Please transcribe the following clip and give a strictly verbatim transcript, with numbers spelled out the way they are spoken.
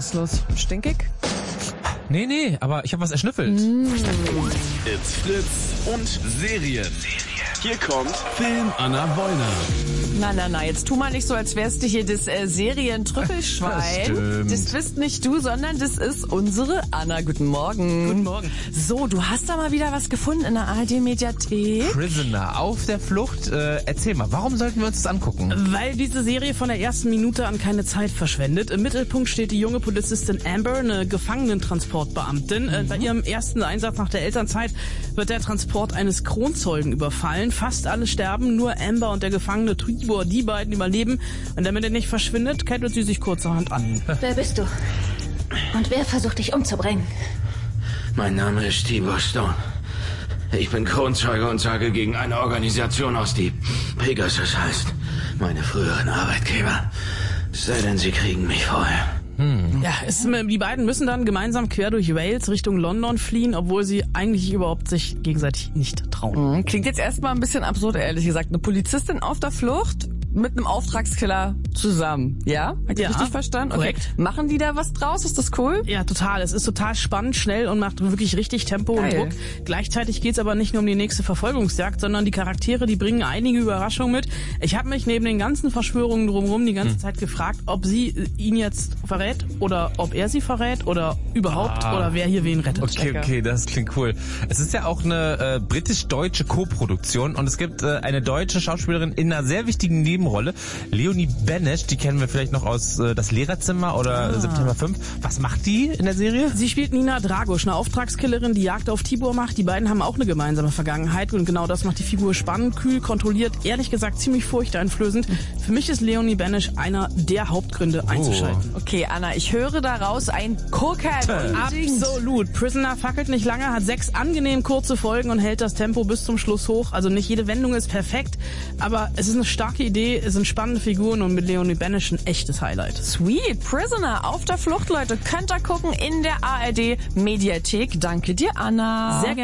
Was ist los? Stinkig? Nee, nee, aber ich habe was erschnüffelt. Mm. It's Fritz und Serien. Hier kommt Film Anna Wollner. Na, na, na, jetzt tu mal nicht so, als wärst du hier das äh, Serien-Trüffelschwein. Das, das bist nicht du, sondern das ist unsere Anna. Guten Morgen. Guten Morgen. So, du hast da mal wieder was gefunden in der A R D-Mediathek. Prisoner auf der Flucht. Äh, erzähl mal, warum sollten wir uns das angucken? Weil diese Serie von der ersten Minute an keine Zeit verschwendet. Im Mittelpunkt steht die junge Polizistin Amber, eine Gefangenentransportbeamtin. Mhm. Bei ihrem ersten Einsatz nach der Elternzeit wird der Transport eines Kronzeugen überfallen. Fast alle sterben, nur Amber und der Gefangene Tribor, die beiden überleben. Und damit er nicht verschwindet, kettet sie sich kurzerhand an. Wer bist du? Und wer versucht dich umzubringen? Mein Name ist Tibor Stone. Ich bin Kronzeuge und sage gegen eine Organisation aus, die Pegasus heißt. Meine früheren Arbeitgeber. Es sei denn, sie kriegen mich vorher. Hm. Ja, es, die beiden müssen dann gemeinsam quer durch Wales Richtung London fliehen, obwohl sie eigentlich überhaupt sich gegenseitig nicht trauen. Klingt jetzt erstmal ein bisschen absurd, ehrlich gesagt. Eine Polizistin auf der Flucht mit einem Auftragskiller zusammen. Ja? Hab ich Ja, richtig verstanden? Okay. korrekt. Machen die da was draus? Ist das cool? Ja, total. Es ist total spannend, schnell und macht wirklich richtig Tempo Geil. und Druck. Gleichzeitig geht's aber nicht nur um die nächste Verfolgungsjagd, sondern die Charaktere, die bringen einige Überraschungen mit. Ich habe mich neben den ganzen Verschwörungen drumherum die ganze hm. Zeit gefragt, ob sie ihn jetzt verrät oder ob er sie verrät oder überhaupt Ah. oder wer hier wen rettet. Okay, okay, das klingt cool. Es ist ja auch eine äh, britisch-deutsche Co-Produktion und es gibt äh, eine deutsche Schauspielerin in einer sehr wichtigen Nebenrolle, Leonie Benesch, die kennen wir vielleicht noch aus äh, Das Lehrerzimmer oder Ah. September fünf. Was macht die in der Serie? Sie spielt Nina Dragosch, eine Auftragskillerin, die Jagd auf Tibor macht. Die beiden haben auch eine gemeinsame Vergangenheit und genau das macht die Figur spannend, kühl, kontrolliert, ehrlich gesagt ziemlich furchteinflößend. Für mich ist Leonie Benesch einer der Hauptgründe einzuschalten. Okay, Anna, ich höre daraus ein Gucken. Absolut. Prisoner fackelt nicht lange, hat sechs angenehm kurze Folgen und hält das Tempo bis zum Schluss hoch. Also nicht jede Wendung ist perfekt, aber es ist eine starke Idee, es sind spannende Figuren und mit Leonie Benesch ein echtes Highlight. Sweet. Prisoner auf der Flucht, Leute. Könnt ihr gucken in der A R D-Mediathek. Danke dir, Anna. Sehr gerne.